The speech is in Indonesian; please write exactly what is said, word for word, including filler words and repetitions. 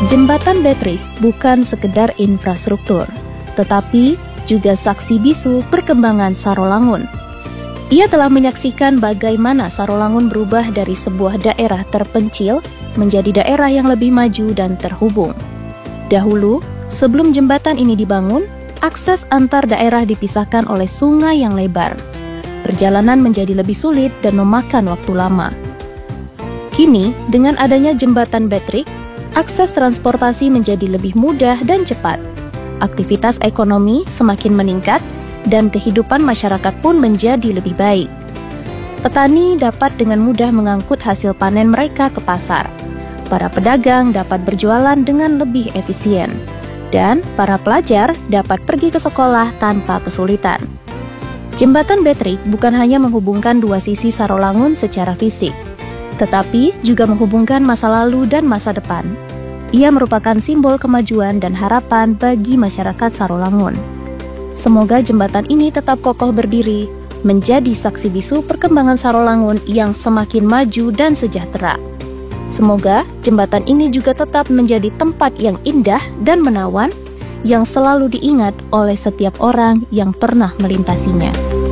Jembatan Betrik bukan sekedar infrastruktur, tetapi juga saksi bisu perkembangan Sarolangun. Ia telah menyaksikan bagaimana Sarolangun berubah dari sebuah daerah terpencil menjadi daerah yang lebih maju dan terhubung. Dahulu, sebelum jembatan ini dibangun, akses antar daerah dipisahkan oleh sungai yang lebar. Perjalanan menjadi lebih sulit dan memakan waktu lama. Kini, dengan adanya jembatan Betrik, akses transportasi menjadi lebih mudah dan cepat. Aktivitas ekonomi semakin meningkat dan kehidupan masyarakat pun menjadi lebih baik. Petani dapat dengan mudah mengangkut hasil panen mereka ke pasar. Para pedagang dapat berjualan dengan lebih efisien. Dan para pelajar dapat pergi ke sekolah tanpa kesulitan. Jembatan Betrik bukan hanya menghubungkan dua sisi Sarolangun secara fisik, tetapi juga menghubungkan masa lalu dan masa depan. Ia merupakan simbol kemajuan dan harapan bagi masyarakat Sarolangun. Semoga jembatan ini tetap kokoh berdiri, menjadi saksi bisu perkembangan Sarolangun yang semakin maju dan sejahtera. Semoga jembatan ini juga tetap menjadi tempat yang indah dan menawan, yang selalu diingat oleh setiap orang yang pernah melintasinya.